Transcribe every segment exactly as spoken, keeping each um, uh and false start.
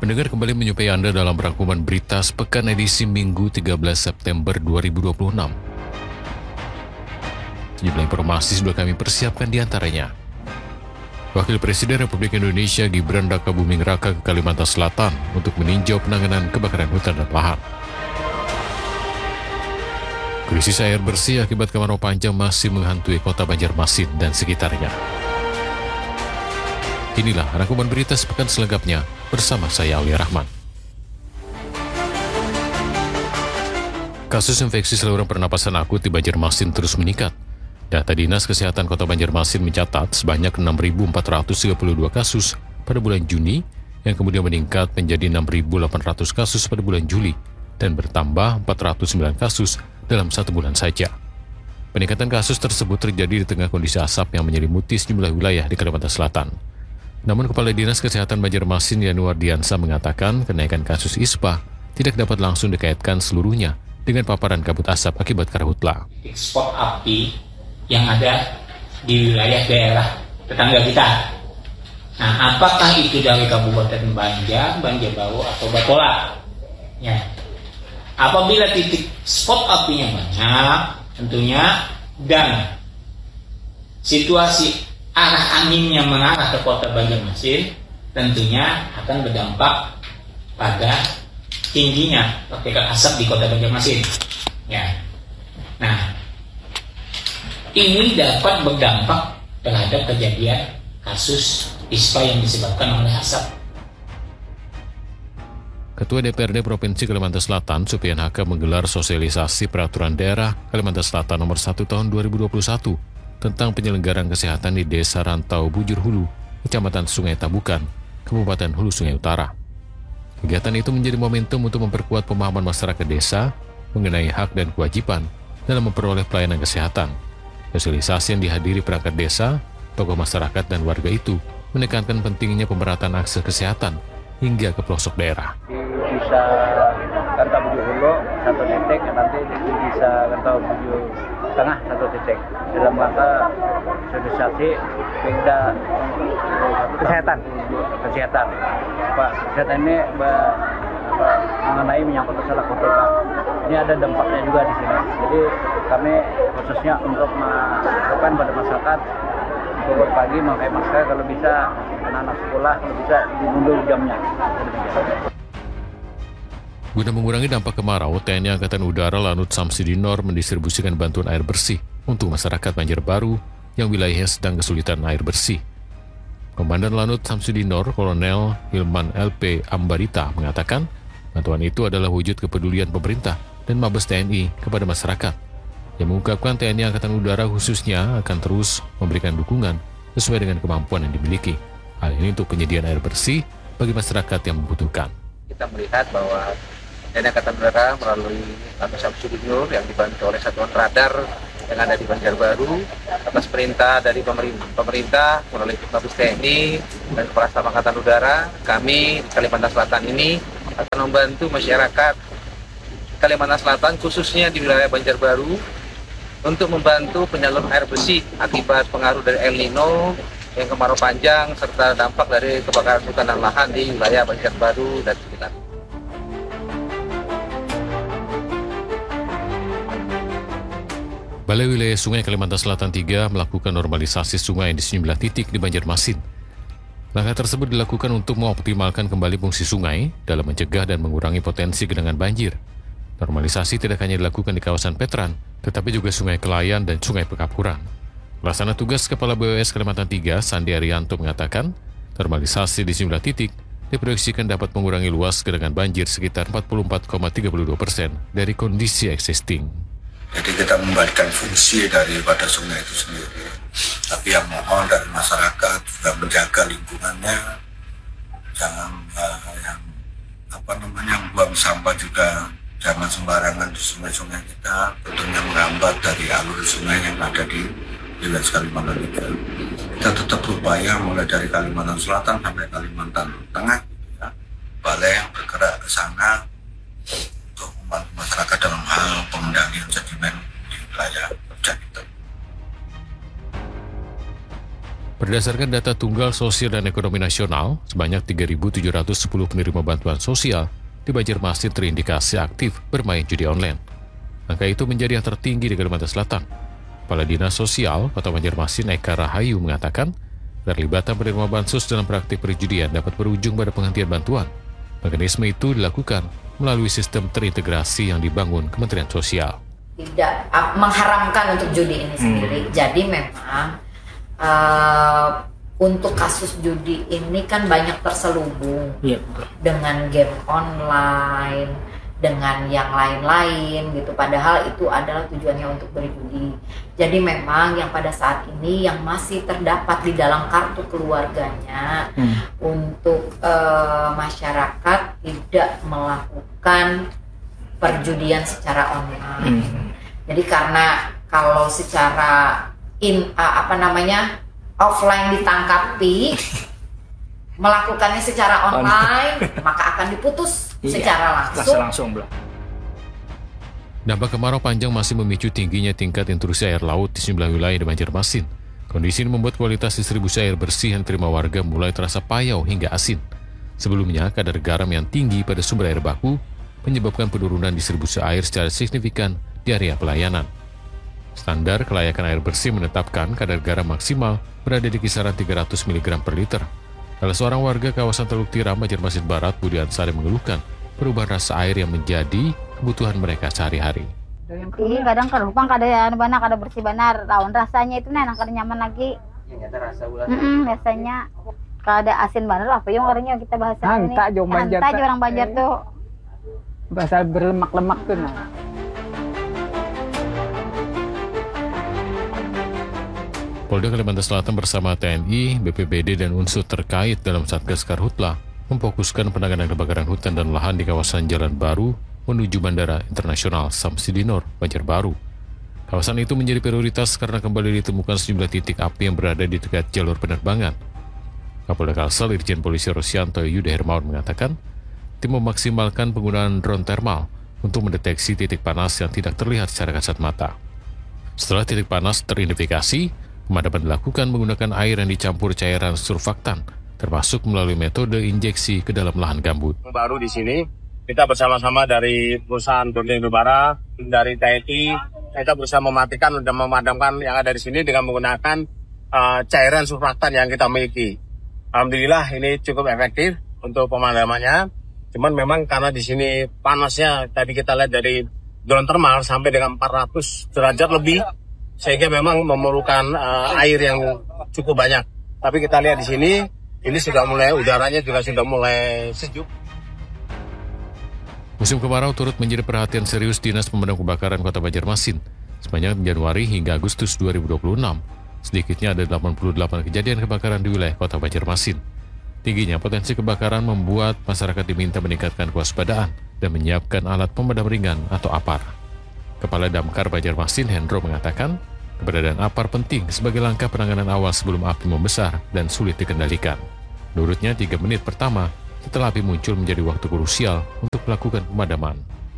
Pendengar, kembali menyupai Anda dalam rangkuman berita sepekan edisi Minggu tiga belas September dua ribu dua puluh enam. Sejumlah informasi sudah kami persiapkan di antaranya. Wakil Presiden Republik Indonesia Gibran Rakabuming Raka ke Kalimantan Selatan untuk meninjau penanganan kebakaran hutan dan lahan. Krisis air bersih akibat kemarau panjang masih menghantui kota Banjarmasin dan sekitarnya. Inilah rangkuman berita sepekan selengkapnya bersama saya Aulia Rahman. Kasus infeksi saluran pernapasan akut di Banjarmasin terus meningkat. Data Dinas Kesehatan Kota Banjarmasin mencatat sebanyak enam ribu empat ratus tiga puluh dua kasus pada bulan Juni, yang kemudian meningkat menjadi enam ribu delapan ratus kasus pada bulan Juli, dan bertambah empat ratus sembilan kasus dalam satu bulan saja. Peningkatan kasus tersebut terjadi di tengah kondisi asap yang menyelimuti sejumlah wilayah di Kalimantan Selatan. Namun Kepala Dinas Kesehatan Banjarmasin Yanuar Diansa mengatakan kenaikan kasus ispa tidak dapat langsung dikaitkan seluruhnya dengan paparan kabut asap akibat karhutla. Spot api yang ada di wilayah daerah tetangga kita. Nah, apakah itu dari Kabupaten Banjar, Banjarbaru, atau Batola? Ya. Apabila titik spot apinya banyak, tentunya, dan situasi arah angin yang mengarah ke kota Banjarmasin tentunya akan berdampak pada tingginya partikel asap di kota Banjarmasin. Ya. Nah, ini dapat berdampak terhadap kejadian kasus ispa yang disebabkan oleh asap. Ketua D P R D Provinsi Kalimantan Selatan, Supian Haka, menggelar sosialisasi peraturan daerah Kalimantan Selatan nomor satu tahun dua ribu dua puluh satu tentang penyelenggaraan kesehatan di Desa Rantau Bujur Hulu, Kecamatan Sungai Tabukan, Kabupaten Hulu Sungai Utara. Kegiatan itu menjadi momentum untuk memperkuat pemahaman masyarakat desa mengenai hak dan kewajiban dalam memperoleh pelayanan kesehatan. Sosialisasi yang dihadiri perangkat desa, tokoh masyarakat, dan warga itu menekankan pentingnya pemerataan akses kesehatan hingga ke pelosok daerah. Bisa Rantau Bujur Hulu satu titik, nanti bisa Rantau Bujur Tengah satu titik dalam rangka sosialisasi beda kesehatan. Kesehatan, Pak, kesehatan ini bah, apa, mengenai menyangkut masalah corona. Ini ada dampaknya juga di sini. Jadi kami khususnya untuk melakukan pada masyarakat pukul pagi memakai masker, kalau bisa anak-anak sekolah kalau bisa dimundur jamnya. Guna mengurangi dampak kemarau, T N I Angkatan Udara Lanut Samsudinor mendistribusikan bantuan air bersih untuk masyarakat Banjarbaru yang wilayahnya sedang kesulitan air bersih. Komandan Lanut Samsudinor, Kolonel Hilman L P Ambarita, mengatakan bantuan itu adalah wujud kepedulian pemerintah dan Mabes T N I kepada masyarakat. Yang mengungkapkan T N I Angkatan Udara khususnya akan terus memberikan dukungan sesuai dengan kemampuan yang dimiliki. Hal ini untuk penyediaan air bersih bagi masyarakat yang membutuhkan. Kita melihat bahwa T N I Angkatan Udara melalui Lanut Samsudinor yang dibantu oleh Satuan Radar yang ada di Banjarbaru atas perintah dari pemerintah, pemerintah melalui Mabes T N I dan Kepala Staf Angkatan Udara, kami di Kalimantan Selatan ini akan membantu masyarakat Kalimantan Selatan khususnya di wilayah Banjarbaru untuk membantu penyaluran air bersih akibat pengaruh dari El Nino yang kemarau panjang serta dampak dari kebakaran hutan dan lahan di wilayah Banjarbaru dan sekitar. Balai Wilayah Sungai Kalimantan Selatan tiga melakukan normalisasi sungai di sejumlah titik di Banjarmasin. Langkah tersebut dilakukan untuk mengoptimalkan kembali fungsi sungai dalam mencegah dan mengurangi potensi genangan banjir. Normalisasi tidak hanya dilakukan di kawasan Petran, tetapi juga Sungai Kelayan dan Sungai Pekapuran. Pelaksana tugas Kepala B W S Kalimantan tiga, Sandi Arianto, mengatakan normalisasi di sejumlah titik diproyeksikan dapat mengurangi luas genangan banjir sekitar empat puluh empat koma tiga dua persen dari kondisi existing. Jadi kita membalikan fungsi daripada sungai itu sendiri. Tapi yang mohon dari masyarakat juga menjaga lingkungannya, jangan uh, yang apa namanya yang buang sampah juga jangan sembarangan di sungai-sungai kita, tentunya menghambat dari alur sungai yang ada di wilayah Kalimantan tiga. Kita tetap berupaya mulai dari Kalimantan Selatan sampai Kalimantan Tengah, ya. Balai yang bergerak ke sana untuk membantu masyarakat dalam hal pengendalian sedimen di wilayah hujan itu. Berdasarkan data Tunggal Sosial dan Ekonomi Nasional, sebanyak tiga ribu tujuh ratus sepuluh penerima bantuan sosial di Banjarmasin terindikasi aktif bermain judi online. Angka itu menjadi yang tertinggi di Kalimantan Selatan. Kepala Dinas Sosial Kota Banjarmasin Eka Rahayu mengatakan, keterlibatan penerima bansos dalam praktik perjudian dapat berujung pada penghentian bantuan. Mekanisme itu dilakukan melalui sistem terintegrasi yang dibangun Kementerian Sosial. Tidak uh, mengharamkan untuk judi ini sendiri. Hmm. Jadi memang uh, untuk kasus judi ini kan banyak terselubung ya, dengan game online, dengan yang lain-lain gitu. Padahal itu adalah tujuannya untuk berjudi. Jadi memang yang pada saat ini yang masih terdapat di dalam kartu keluarganya hmm. untuk uh, masyarakat tidak melakukan perjudian secara online. Hmm. Jadi karena kalau secara in uh, apa namanya offline ditangkapi melakukannya secara online maka akan diputus iya, secara langsung. langsung Dampak kemarau panjang masih memicu tingginya tingkat intrusi air laut di sejumlah wilayah di Banjarmasin. Kondisi ini membuat kualitas distribusi air bersih yang diterima warga mulai terasa payau hingga asin. Sebelumnya, kadar garam yang tinggi pada sumber air baku menyebabkan penurunan distribusi air secara signifikan di area pelayanan. Standar kelayakan air bersih menetapkan kadar garam maksimal berada di kisaran tiga ratus miligram per liter. Salah seorang warga kawasan Teluk Tiram, Banjarmasin Barat, Budi Ansari mengeluhkan perubahan rasa air yang menjadi kebutuhan mereka sehari-hari. Ini kadang kerupang, kada ya banak, kada bersih banar. Lawan rasanya itu enak, kada nyaman lagi. Yang nyata rasa ulah. Mm-mm, rasanya kada asin banar apa yang orangnya kita bahasa ini. Hanta jong Banjar. Hanta orang Banjar eh. tuh. Bahasa berlemak-lemak tuh nah. Polda Kalimantan Selatan bersama T N I, B P B D, dan unsur terkait dalam Satgas Karhutla memfokuskan penanganan kebakaran hutan dan lahan di kawasan Jalan Baru menuju Bandara Internasional Samsudinur, Banjarbaru. Kawasan itu menjadi prioritas karena kembali ditemukan sejumlah titik api yang berada di dekat jalur penerbangan. Kapolda Kalsel Irjen Polisi Rosyanto Yuda Hermawan mengatakan, tim memaksimalkan penggunaan drone thermal untuk mendeteksi titik panas yang tidak terlihat secara kasat mata. Setelah titik panas teridentifikasi, pemadaman dilakukan menggunakan air yang dicampur cairan surfaktan, termasuk melalui metode injeksi ke dalam lahan gambut. Baru di sini, kita bersama-sama dari perusahaan Dondeng Nubara, dari T N I, kita berusaha mematikan dan memadamkan yang ada di sini dengan menggunakan uh, cairan surfaktan yang kita miliki. Alhamdulillah ini cukup efektif untuk pemadamannya. Cuman memang karena di sini panasnya, tadi kita lihat dari drone thermal sampai dengan empat ratus derajat lebih, sehingga memang memerlukan uh, air yang cukup banyak. Tapi kita lihat di sini, ini sudah mulai, udaranya juga sudah mulai sejuk. Musim kemarau turut menjadi perhatian serius Dinas Pemadam Kebakaran Kota Banjarmasin. Sepanjang Januari hingga Agustus dua ribu dua puluh enam, sedikitnya ada delapan puluh delapan kejadian kebakaran di wilayah Kota Banjarmasin. Tingginya potensi kebakaran membuat masyarakat diminta meningkatkan kewaspadaan dan menyiapkan alat pemadam ringan atau A P A R. Kepala Damkar Banjarmasin Hendro mengatakan, keberadaan A P A R penting sebagai langkah penanganan awal sebelum api membesar dan sulit dikendalikan. Menurutnya, tiga menit pertama setelah api muncul menjadi waktu krusial untuk melakukan pemadaman.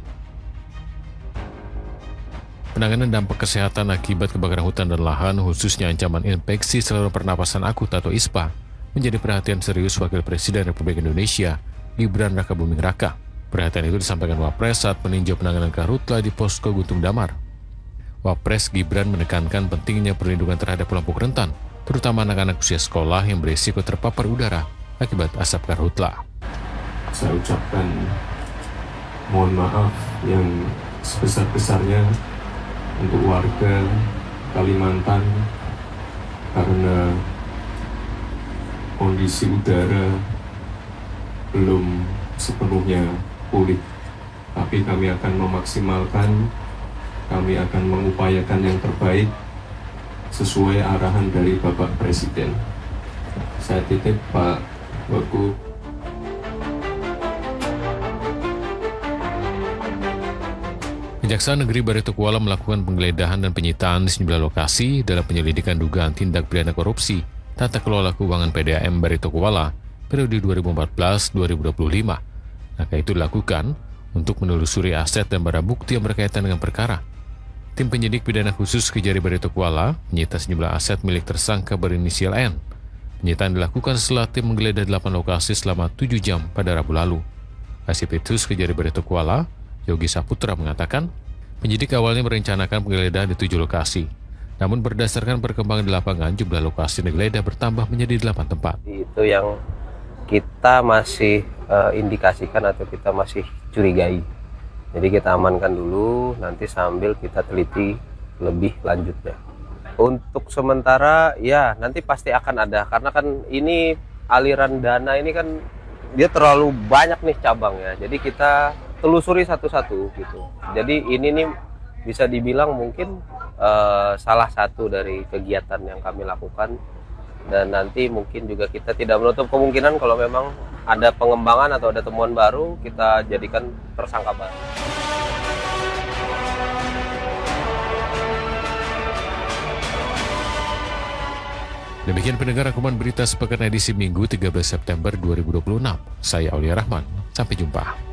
Penanganan dampak kesehatan akibat kebakaran hutan dan lahan, khususnya ancaman infeksi saluran pernapasan akut atau I S P A, menjadi perhatian serius Wakil Presiden Republik Indonesia, Gibran Rakabuming Raka. Perhatian itu disampaikan Wapres saat meninjau penanganan Karhutla di Posko Guntung Damar. Wapres Gibran menekankan pentingnya perlindungan terhadap kelompok rentan, terutama anak-anak usia sekolah yang berisiko terpapar udara akibat asap Karhutla. Saya ucapkan mohon maaf yang sebesar-besarnya untuk warga Kalimantan karena kondisi udara belum sepenuhnya pulih. Tapi kami akan memaksimalkan, kami akan mengupayakan yang terbaik sesuai arahan dari Bapak Presiden. Saya titip Pak Wagub. Kejaksaan Negeri Barito Kuala melakukan penggeledahan dan penyitaan di sejumlah lokasi dalam penyelidikan dugaan tindak pidana korupsi tata kelola keuangan P D A M Barito Kuala periode dua ribu empat belas sampai dua ribu dua puluh lima. Langkah itu dilakukan untuk menelusuri aset dan barang bukti yang berkaitan dengan perkara. Tim penyidik pidana khusus Kejari Barito Kuala menyita sejumlah aset milik tersangka berinisial N, Penyitaan dilakukan setelah tim menggeledah delapan lokasi selama tujuh jam pada Rabu lalu. Kasipetus Kejari Barito Kuala, Yogi Saputra mengatakan, penyidik awalnya merencanakan penggeledahan di tujuh lokasi. Namun berdasarkan perkembangan di lapangan, jumlah lokasi digeledah bertambah menjadi delapan tempat. Itu yang kita masih uh, indikasikan atau kita masih curigai. Jadi kita amankan dulu, nanti sambil kita teliti lebih lanjutnya. Untuk sementara ya nanti pasti akan ada, karena kan ini aliran dana ini kan dia terlalu banyak nih cabangnya, jadi kita telusuri satu-satu gitu. Jadi ini nih bisa dibilang mungkin uh, salah satu dari kegiatan yang kami lakukan, dan nanti mungkin juga kita tidak menutup kemungkinan kalau memang ada pengembangan atau ada temuan baru kita jadikan tersangka baru. Demikian pendengar rangkuman berita sepekan edisi Minggu tiga belas September dua ribu dua puluh enam. Saya Aulia Rahman. Sampai jumpa.